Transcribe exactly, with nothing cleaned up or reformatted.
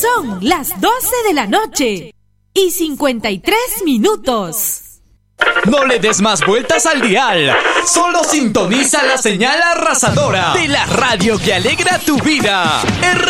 Son las doce de la noche y cincuenta y tres minutos. No le des más vueltas al dial. Solo sintoniza la señal arrasadora de la radio que alegra tu vida.